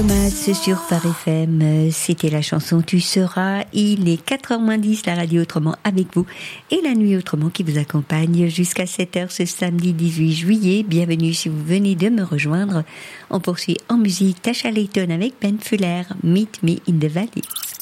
Thomas sur Phare FM, c'était la chanson Tu seras. Il est 4h moins 10, la radio autrement avec vous et la nuit autrement qui vous accompagne jusqu'à 7h ce samedi 18 juillet. Bienvenue si vous venez de me rejoindre. On poursuit en musique Tasha Layton avec Ben Fuller, Meet Me in the Valley.